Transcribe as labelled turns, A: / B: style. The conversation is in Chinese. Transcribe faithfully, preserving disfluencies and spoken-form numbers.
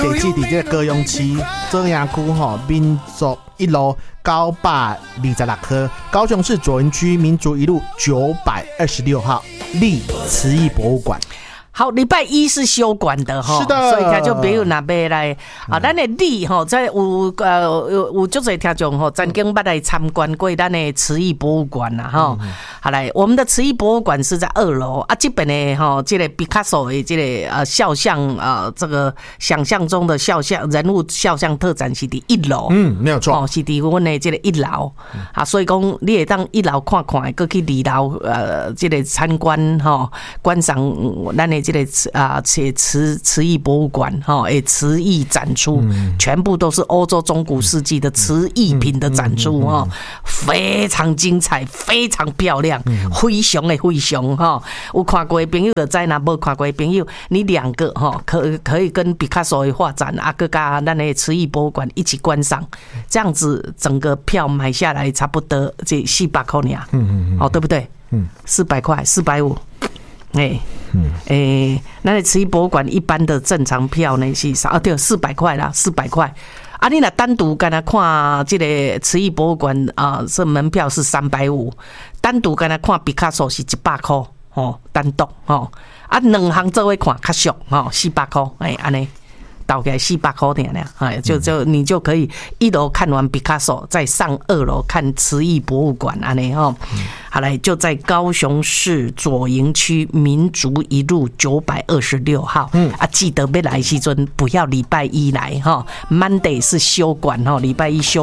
A: 地址伫这个高雄市左营区吼民族一路九百二十六号，高雄市左营区民族一路九百二十六号立慈义博物馆。
B: 好，礼拜一是休馆的哈，
A: 是的，
B: 所以听众朋友若要来啊，咱的礼吼，在有呃有有足侪听众吼，曾经捌来参观过咱的慈义博物馆啦哈。好来，我们的慈义博物馆是在二楼啊，这边的哈，这个毕卡索的这个呃肖像呃这个想象中的肖像人物肖像特展是伫一楼，
A: 嗯，没有错，
B: 哦，是伫阮的这个一楼啊，所以讲你会当一楼看看，搁去二楼呃这个参观哈，观赏咱的。这个啊，慈慈慈义博物馆哈，诶，慈义展出，嗯、全部都是欧洲中古世纪的瓷艺品的展出哈、嗯嗯嗯，非常精彩，非常漂亮，嗯、非常的非常哈。有看过的朋友就知，那无看过的朋友，你两个哈可可以跟毕卡索的画展啊，跟加咱的慈义博物馆一起观赏，这样子整个票买下来差不多这四百块呢，嗯嗯嗯，哦，对不对？嗯，四百块，四百五。哎、欸，嗯，哎、欸，那个慈义博物馆一般的正常票呢是啥？啊，对，四百块啦，四百块。啊，你若单独跟他看这个慈义博物馆啊，这门票是三百五，单独跟他看毕卡索是一百块哦，单独哦。啊，两行做伙看较俗哦，四百块，哎，安尼。倒给四百块钱呢，哎，就就你就可以一楼看完毕卡索，再上二楼看慈义博物馆安尼哈。好来，就在高雄市左营区民族一路九百二十六号。嗯啊，记得要来时阵不要礼拜一来哈 ，Monday 是休馆哈，礼拜一休。